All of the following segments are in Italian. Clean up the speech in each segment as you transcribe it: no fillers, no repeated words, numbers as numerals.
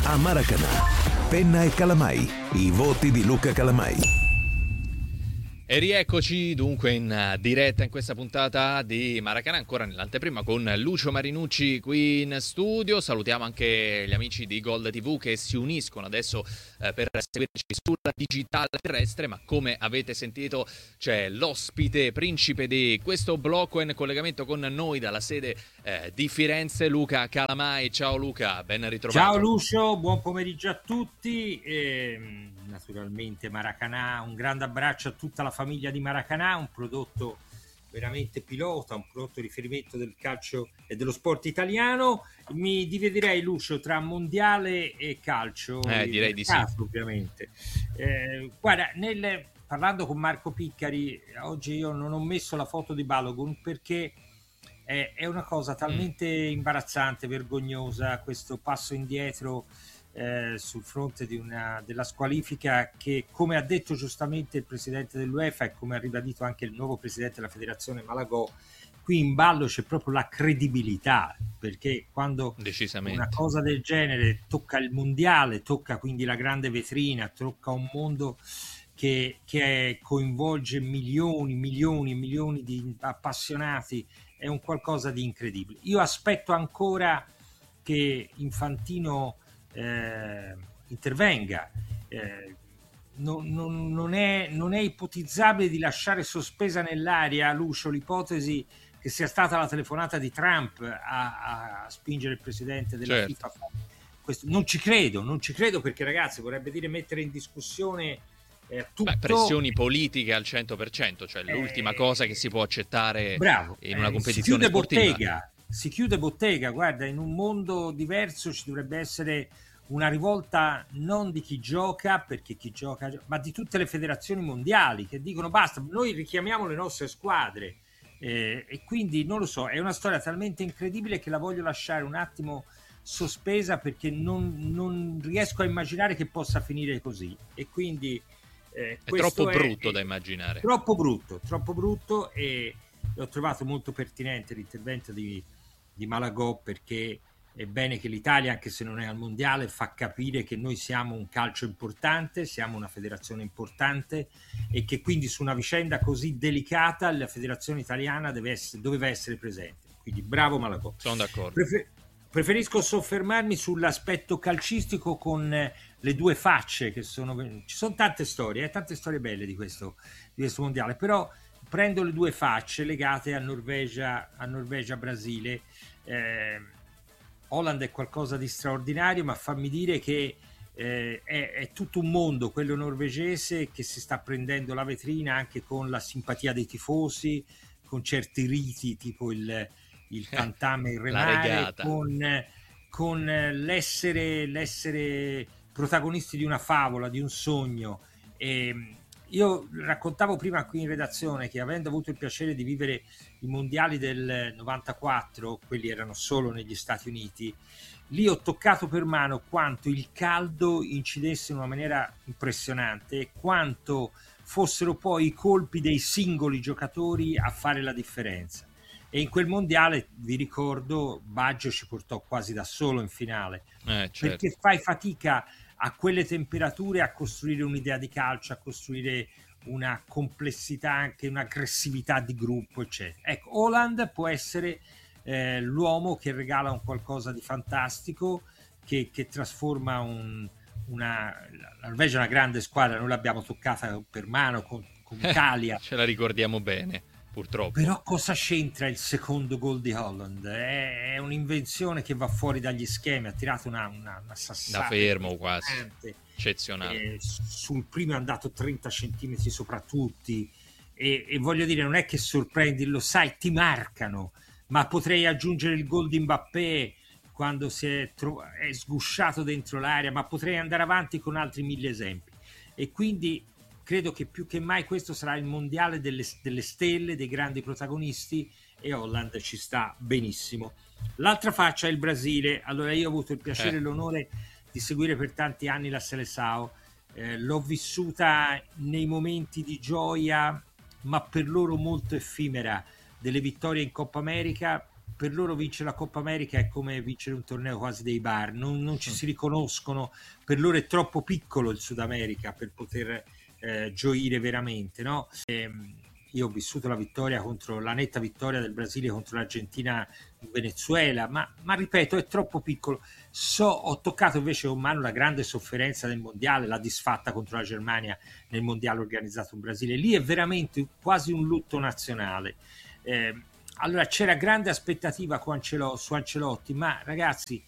a Maracanã. Penna e Calamai, i voti di Luca Calamai. E rieccoci dunque in diretta in questa puntata di Maracanã, ancora nell'anteprima con Lucio Marinucci qui in studio. Salutiamo anche gli amici di Gold TV che si uniscono adesso per seguirci sulla digitale terrestre, ma come avete sentito c'è l'ospite principe di questo blocco in collegamento con noi dalla sede di Firenze, Luca Calamai. Ciao Luca, ben ritrovato. Ciao Lucio, buon pomeriggio a tutti. Naturalmente Maracanã, un grande abbraccio a tutta la famiglia di Maracanã, un prodotto veramente pilota, un prodotto riferimento del calcio e dello sport italiano. Mi dividerei, Lucio, tra mondiale e calcio, direi di sì, ovviamente. Guarda, parlando con Marco Piccari oggi, io non ho messo la foto di Balogun perché è una cosa talmente imbarazzante, vergognosa, questo passo indietro sul fronte della squalifica, che, come ha detto giustamente il presidente dell'UEFA e come ha ribadito anche il nuovo presidente della federazione Malagò, qui in ballo c'è proprio la credibilità, perché quando una cosa del genere tocca il mondiale, tocca quindi la grande vetrina, tocca un mondo che coinvolge milioni e milioni di appassionati, è un qualcosa di incredibile. Io aspetto ancora che Infantino intervenga. Non è ipotizzabile di lasciare sospesa nell'aria, Lucio, l'ipotesi che sia stata la telefonata di Trump a spingere il presidente della FIFA. Questo non ci credo perché, ragazzi, vorrebbe dire mettere in discussione tutto. Pressioni politiche al 100%, cioè l'ultima cosa che si può accettare in una competizione sportiva. Si chiude bottega, guarda, in un mondo diverso ci dovrebbe essere una rivolta non di chi gioca, perché chi gioca, ma di tutte le federazioni mondiali che dicono basta, noi richiamiamo le nostre squadre, e quindi non lo so, è una storia talmente incredibile che la voglio lasciare un attimo sospesa, perché non riesco a immaginare che possa finire così, e quindi è troppo brutto da immaginare, troppo brutto, e ho trovato molto pertinente l'intervento di Malagò, perché è bene che l'Italia, anche se non è al mondiale, fa capire che noi siamo un calcio importante, siamo una federazione importante, e che quindi su una vicenda così delicata la federazione italiana doveva essere presente. Quindi bravo Malagò. Sono d'accordo. Preferisco soffermarmi sull'aspetto calcistico, con le due facce che ci sono tante storie belle di questo mondiale, però prendo le due facce legate a Norvegia-Brasile. Holland è qualcosa di straordinario, ma fammi dire che è tutto un mondo quello norvegese, che si sta prendendo la vetrina anche con la simpatia dei tifosi, con certi riti tipo il tantame, il remare, con l'essere protagonisti di una favola, di un sogno. Io raccontavo prima qui in redazione che, avendo avuto il piacere di vivere i mondiali del 94, quelli erano solo negli Stati Uniti, lì ho toccato per mano quanto il caldo incidesse in una maniera impressionante e quanto fossero poi i colpi dei singoli giocatori a fare la differenza. E in quel mondiale, vi ricordo, Baggio ci portò quasi da solo in finale, perché fai fatica a quelle temperature a costruire un'idea di calcio, a costruire una complessità, anche un'aggressività di gruppo, eccetera. Ecco, Holland può essere l'uomo che regala un qualcosa di fantastico, che trasforma la Norvegia è una grande squadra, noi l'abbiamo toccata per mano con Italia. Ce la ricordiamo bene, purtroppo. Però cosa c'entra il secondo gol di Holland? È un'invenzione che va fuori dagli schemi, ha tirato una sassata da fermo quasi, eccezionale. Sul primo è andato 30 centimetri sopra tutti, e voglio dire, non è che sorprendi, lo sai, ti marcano, ma potrei aggiungere il gol di Mbappé quando è sgusciato dentro l'area, ma potrei andare avanti con altri 1000 esempi, e quindi credo che più che mai questo sarà il mondiale delle stelle, dei grandi protagonisti, e Holland ci sta benissimo. L'altra faccia è il Brasile. Allora, io ho avuto il piacere e l'onore di seguire per tanti anni la Seleção, l'ho vissuta nei momenti di gioia, ma per loro molto effimera, delle vittorie in Coppa America, per loro vincere la Coppa America è come vincere un torneo quasi dei bar, non ci si riconoscono, per loro è troppo piccolo il Sud America per poter gioire veramente, no? Io ho vissuto la netta vittoria del Brasile contro l'Argentina in Venezuela, ma ripeto, è troppo piccolo. Ho toccato invece con mano la grande sofferenza del mondiale, la disfatta contro la Germania nel mondiale organizzato in Brasile. Lì è veramente quasi un lutto nazionale. Allora c'era grande aspettativa su Ancelotti, ma ragazzi,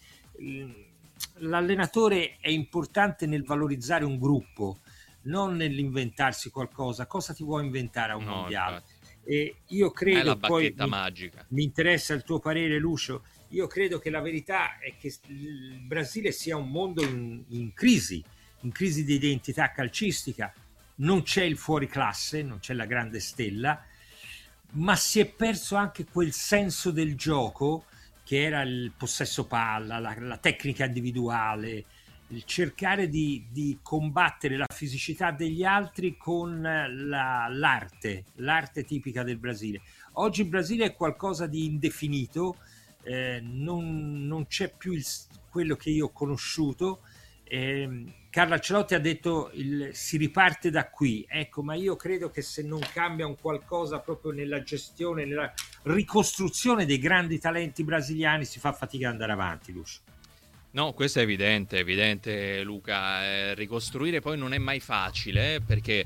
l'allenatore è importante nel valorizzare un gruppo, non nell'inventarsi qualcosa. Cosa ti vuoi inventare a un mondiale? E io credo, è la poi bacchetta magica. Mi interessa il tuo parere, Lucio. Io credo che la verità è che il Brasile sia un mondo in crisi di identità calcistica. Non c'è il fuoriclasse, non c'è la grande stella, ma si è perso anche quel senso del gioco che era il possesso palla, la tecnica individuale, il cercare di combattere la fisicità degli altri con l'arte tipica del Brasile. Oggi il Brasile è qualcosa di indefinito, non c'è più quello che io ho conosciuto. Carlo Ancelotti ha detto si riparte da qui, ecco, ma io credo che se non cambia un qualcosa proprio nella gestione, nella ricostruzione dei grandi talenti brasiliani, si fa fatica ad andare avanti, Lucio. No, questo è evidente Luca, ricostruire poi non è mai facile, perché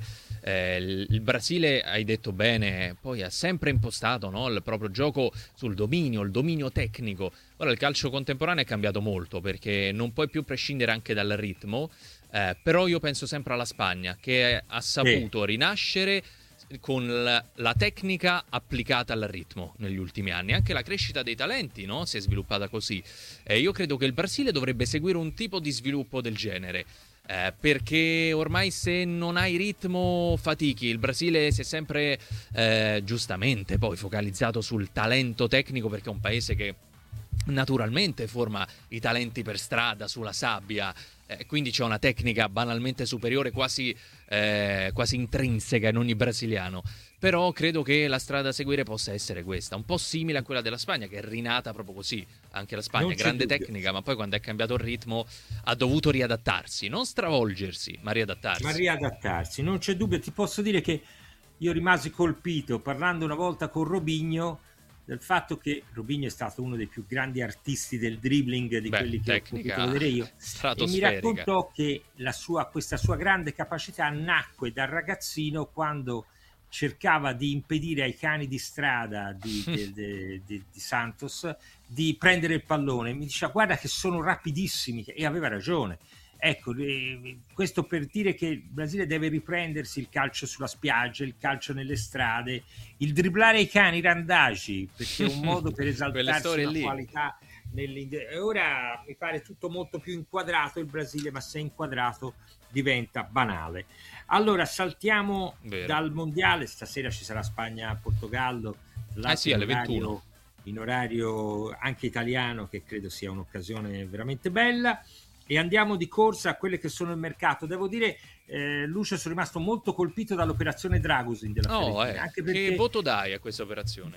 il Brasile, hai detto bene, poi ha sempre impostato, no, il proprio gioco sul dominio, il dominio tecnico. Ora il calcio contemporaneo è cambiato molto, perché non puoi più prescindere anche dal ritmo, però io penso sempre alla Spagna, che ha saputo rinascere con la tecnica applicata al ritmo negli ultimi anni. Anche la crescita dei talenti, no, si è sviluppata così. Io credo che il Brasile dovrebbe seguire un tipo di sviluppo del genere, perché ormai se non hai ritmo fatichi. Il Brasile si è sempre giustamente poi focalizzato sul talento tecnico, perché è un paese che naturalmente forma i talenti per strada, sulla sabbia, quindi c'è una tecnica banalmente superiore, quasi intrinseca in ogni brasiliano. Però credo che la strada da seguire possa essere questa, un po' simile a quella della Spagna, che è rinata proprio così. Anche la Spagna è grande tecnica, ma poi quando è cambiato il ritmo ha dovuto riadattarsi, non stravolgersi, ma riadattarsi. Non c'è dubbio. Ti posso dire che io rimasi colpito parlando una volta con Robinho del fatto che Robinho è stato uno dei più grandi artisti del dribbling di quelli che ho potuto vedere io, e mi raccontò che questa sua grande capacità nacque dal ragazzino quando cercava di impedire ai cani di strada di Santos di prendere il pallone. Mi diceva: guarda che sono rapidissimi, e aveva ragione. Ecco, questo per dire che il Brasile deve riprendersi il calcio sulla spiaggia, il calcio nelle strade, il dribblare i cani, i randagi, perché è un modo per esaltarsi la qualità. E ora mi pare tutto molto più inquadrato il Brasile, ma se è inquadrato diventa banale. Allora saltiamo dal mondiale. Stasera ci sarà Spagna-Portogallo, alle 21. In orario anche italiano, che credo sia un'occasione veramente bella. E andiamo di corsa a quelle che sono il mercato. Devo dire, Lucio, sono rimasto molto colpito dall'operazione Dragusin della Fiorentina. Anche perché che voto dai a questa operazione?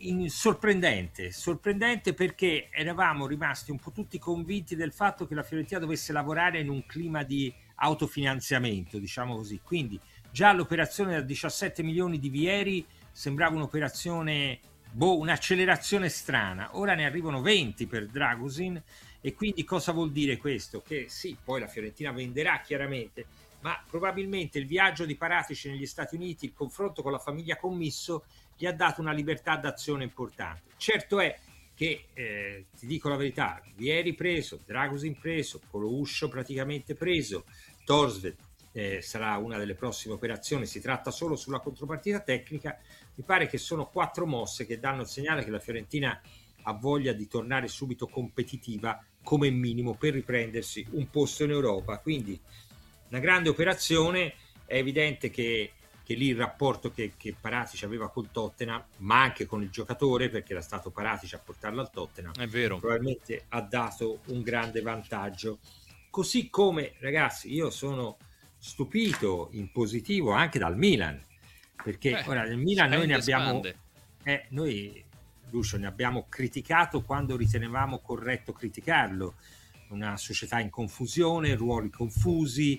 Sorprendente, perché eravamo rimasti un po' tutti convinti del fatto che la Fiorentina dovesse lavorare in un clima di autofinanziamento, diciamo così. Quindi già l'operazione da 17 milioni di Vieri sembrava un'operazione, un'accelerazione strana. Ora ne arrivano 20 per Dragusin. E quindi cosa vuol dire questo? Che sì, poi la Fiorentina venderà chiaramente, ma probabilmente il viaggio di Paratici negli Stati Uniti, il confronto con la famiglia Commisso, gli ha dato una libertà d'azione importante. Certo è che, ti dico la verità, Vieri preso, Dragusin preso, Colouscio praticamente preso, Torsved sarà una delle prossime operazioni, si tratta solo sulla contropartita tecnica. Mi pare che sono 4 mosse che danno il segnale che la Fiorentina ha voglia di tornare subito competitiva, come minimo, per riprendersi un posto in Europa. Quindi una grande operazione. È evidente che lì il rapporto che Paratici aveva col Tottenham, ma anche con il giocatore, perché era stato Paratici a portarlo al Tottenham, è vero, probabilmente ha dato un grande vantaggio. Così come, ragazzi, io sono stupito in positivo anche dal Milan, perché ora nel Milan noi ne abbiamo noi Lucio, ne abbiamo criticato quando ritenevamo corretto criticarlo. Una società in confusione, ruoli confusi,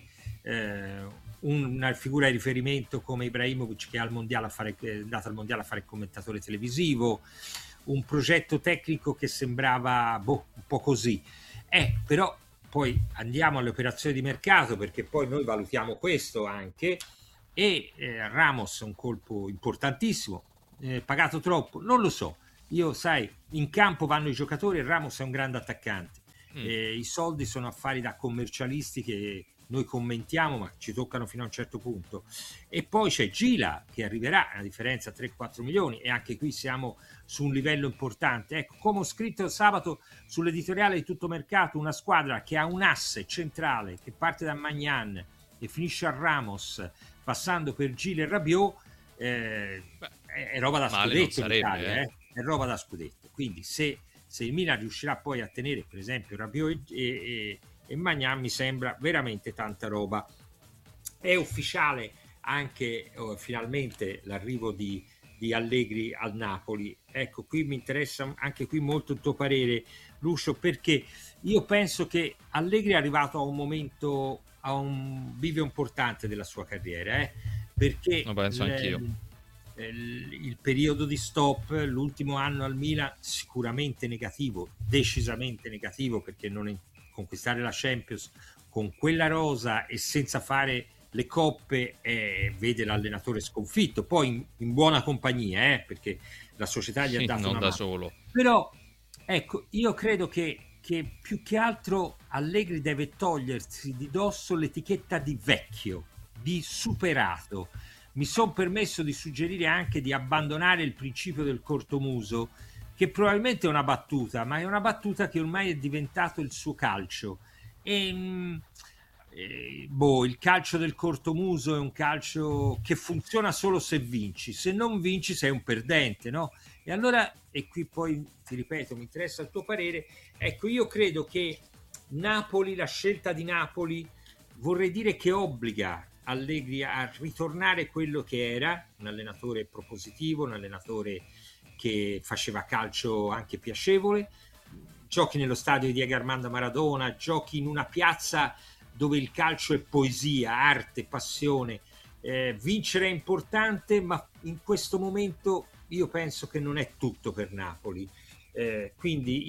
una figura di riferimento come Ibrahimovic che è andato al mondiale a fare il commentatore televisivo, un progetto tecnico che sembrava un po' così. Però poi andiamo alle operazioni di mercato, perché poi noi valutiamo questo anche, e Ramos è un colpo importantissimo, pagato troppo, non lo so. Io, sai, in campo vanno i giocatori e Ramos è un grande attaccante. I soldi sono affari da commercialisti che noi commentiamo, ma ci toccano fino a un certo punto. E poi c'è Gila che arriverà, una differenza 3-4 milioni, e anche qui siamo su un livello importante. Ecco, come ho scritto sabato sull'editoriale di Tutto Mercato, una squadra che ha un asse centrale che parte da Magnan e finisce a Ramos, passando per Gila e Rabiot, è roba da scudetto in Italia, è roba da scudetto. Quindi se il Milan riuscirà poi a tenere per esempio Rabiot e Magnan, mi sembra veramente tanta roba. È ufficiale anche finalmente l'arrivo di Allegri al Napoli. Ecco, qui mi interessa anche qui molto il tuo parere, Lucio, perché io penso che Allegri è arrivato a un momento, a un bivio importante della sua carriera, perché lo penso anch'io. Il periodo di stop, l'ultimo anno al Milan, sicuramente negativo, decisamente negativo, perché conquistare la Champions con quella rosa e senza fare le coppe, vede l'allenatore sconfitto, poi in buona compagnia, perché la società gli ha dato non una da mano. solo. Però ecco, io credo che più che altro Allegri deve togliersi di dosso l'etichetta di vecchio, di superato. Mi sono permesso di suggerire anche di abbandonare il principio del cortomuso, che probabilmente è una battuta, ma è una battuta che ormai è diventato il suo calcio. Il calcio del cortomuso è un calcio che funziona solo se vinci, se non vinci sei un perdente, no? E allora, e qui poi ti ripeto, mi interessa il tuo parere, ecco, io credo che Napoli, la scelta di Napoli, vorrei dire che obbliga Allegri a ritornare quello che era, un allenatore propositivo, un allenatore che faceva calcio anche piacevole, giochi nello stadio di Diego Armando Maradona, giochi in una piazza dove il calcio è poesia, arte, passione. Vincere è importante, ma in questo momento io penso che non è tutto per Napoli. Quindi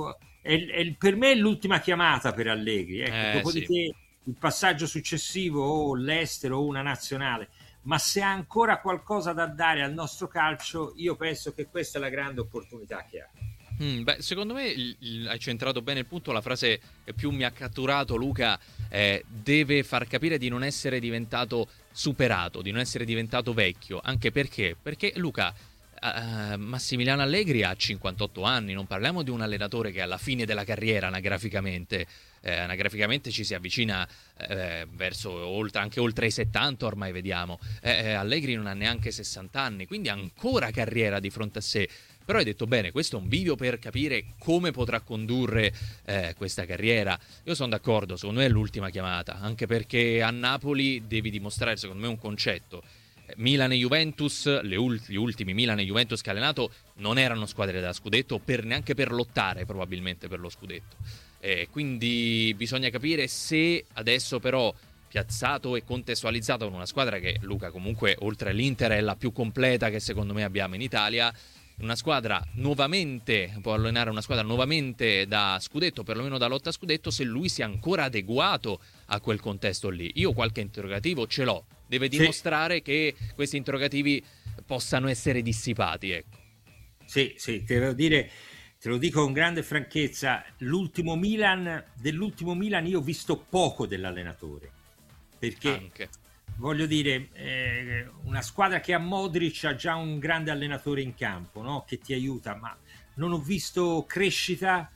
per me è l'ultima chiamata per Allegri. Dopodiché sì, il passaggio successivo o l'estero o una nazionale, ma se ha ancora qualcosa da dare al nostro calcio, io penso che questa è la grande opportunità che ha. Secondo me hai centrato bene il punto. La frase che più mi ha catturato, Luca, deve far capire di non essere diventato superato, di non essere diventato vecchio. Anche perché Luca, Massimiliano Allegri ha 58 anni, non parliamo di un allenatore che è alla fine della carriera anagraficamente ci si avvicina verso anche oltre i 70 ormai, vediamo. Allegri non ha neanche 60 anni, quindi ha ancora carriera di fronte a sé. Però hai detto bene, questo è un bivio per capire come potrà condurre questa carriera. Io sono d'accordo, secondo me è l'ultima chiamata, anche perché a Napoli devi dimostrare, secondo me, un concetto. Milan e Juventus, gli ultimi Milan e Juventus che ha allenato non erano squadre da scudetto, neanche per lottare probabilmente per lo scudetto. Quindi bisogna capire se adesso però, piazzato e contestualizzato con una squadra che, Luca, comunque oltre all'Inter è la più completa che secondo me abbiamo in Italia, una squadra nuovamente, può allenare una squadra nuovamente da scudetto, perlomeno da lotta a scudetto, se lui sia ancora adeguato a quel contesto lì. Io qualche interrogativo ce l'ho, deve dimostrare che questi interrogativi possano essere dissipati, ecco. Sì, te lo dico con grande franchezza, dell'ultimo Milan io ho visto poco dell'allenatore, perché anche. Voglio dire, una squadra che ha Modric ha già un grande allenatore in campo, no? Che ti aiuta, ma non ho visto crescita.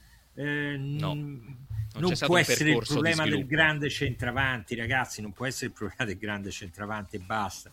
Non può essere il problema del grande centravanti, ragazzi, non può essere il problema del grande centravanti e basta.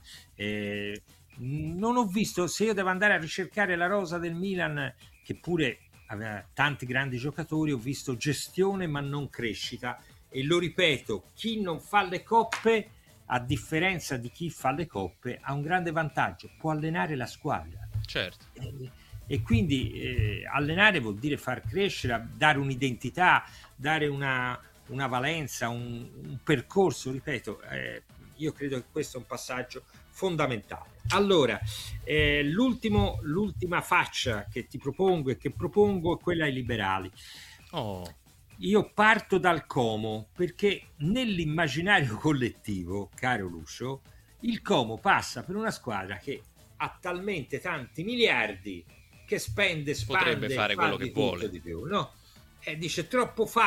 Non ho visto, se io devo andare a ricercare la rosa del Milan, che pure aveva tanti grandi giocatori, ho visto gestione ma non crescita, e lo ripeto, chi non fa le coppe, a differenza di chi fa le coppe, ha un grande vantaggio: può allenare la squadra. Certo. e quindi allenare vuol dire far crescere, dare un'identità, dare una valenza, un percorso, ripeto, io credo che questo è un passaggio fondamentale. Allora, l'ultima faccia che ti propongo e che propongo è quella ai liberali. Io parto dal Como, perché nell'immaginario collettivo, caro Lucio, il Como passa per una squadra che ha talmente tanti miliardi che spende, potrebbe fare quello che vuole di più, no? Dice troppo facile